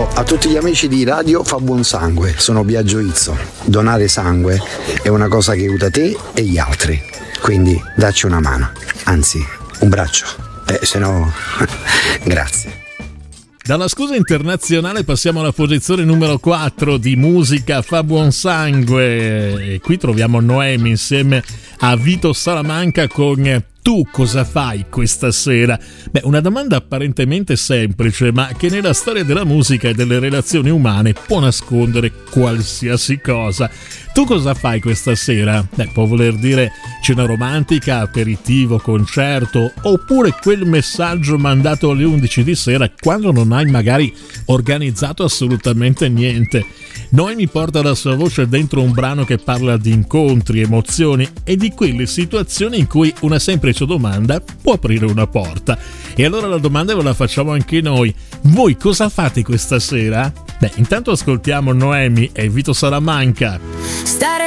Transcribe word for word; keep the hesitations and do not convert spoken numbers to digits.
saluto a tutti gli amici di Radio Fa Buon Sangue, sono Biagio Izzo. Donare sangue è una cosa che aiuta te e gli altri, quindi dacci una mano, anzi un braccio, eh, se no grazie. Dalla scusa internazionale passiamo alla posizione numero quattro di Musica Fa Buon Sangue, e qui troviamo Noemi insieme a Vito Salamanca con Tu cosa fai questa sera? Beh, una domanda apparentemente semplice, ma che nella storia della musica e delle relazioni umane può nascondere qualsiasi cosa. Tu cosa fai questa sera? Beh, può voler dire cena romantica, aperitivo, concerto, oppure quel messaggio mandato alle undici di sera quando non hai magari organizzato assolutamente niente. Noemi porta la sua voce dentro un brano che parla di incontri, emozioni e di quelle situazioni in cui una semplice domanda può aprire una porta. E allora la domanda ve la facciamo anche noi. Voi cosa fate questa sera? Beh, intanto ascoltiamo Noemi e Vito Salamanca. Stare